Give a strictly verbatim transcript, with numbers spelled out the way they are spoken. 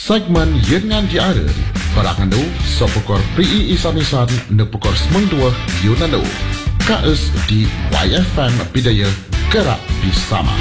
Segmen Yengan Diara Perangandu Sopokor P I Isanisan Nepukor Semang Dua Yunandu K S di Y F M Bidaya Gerak Bersama.